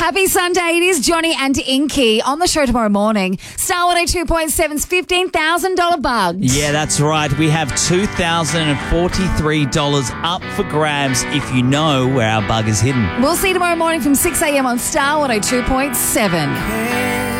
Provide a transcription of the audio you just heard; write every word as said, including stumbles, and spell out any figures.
Happy Sunday. It is Johnny and Inky on the show tomorrow morning. Star one oh two point seven's fifteen thousand dollars bugs. Yeah, that's right. We have two thousand forty-three dollars up for grabs if you know where our bug is hidden. We'll see you tomorrow morning from six a.m. on Star one oh two point seven.